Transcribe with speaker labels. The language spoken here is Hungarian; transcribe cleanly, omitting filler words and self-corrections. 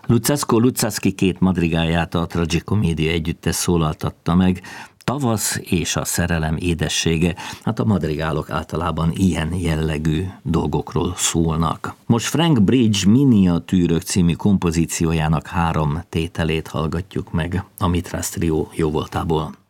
Speaker 1: Luzzasco Luzzaschi két madrigálját a Tragicomédia együttes szólaltatta meg. Tavasz és a szerelem édessége, hát a madrigálok általában ilyen jellegű dolgokról szólnak. Most Frank Bridge Miniatűrök című kompozíciójának 3 tételét hallgatjuk meg a Mitrász Trió jóvoltából.